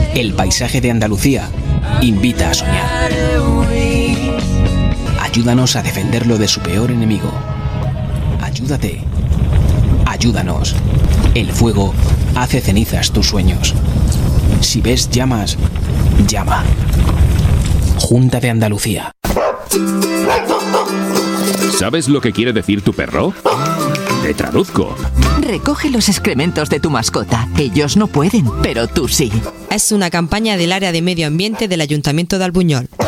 El paisaje de Andalucía invita a soñar. Ayúdanos a defenderlo de su peor enemigo. Ayúdate. Ayúdanos. El fuego hace cenizas tus sueños. Si ves llamas, llama. Junta de Andalucía. ¿Sabes lo que quiere decir tu perro? Te traduzco. Recoge los excrementos de tu mascota. Ellos no pueden, pero tú sí. Es una campaña del área de medio ambiente del Ayuntamiento de Albuñol.